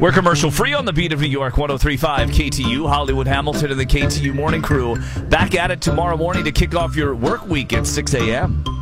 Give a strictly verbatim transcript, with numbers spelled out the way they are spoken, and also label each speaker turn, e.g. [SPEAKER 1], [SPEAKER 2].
[SPEAKER 1] We're commercial free on the beat of New York, one oh three point five K T U. Hollywood Hamilton and the K T U Morning Crew back at it tomorrow morning to kick off your work week at six a.m.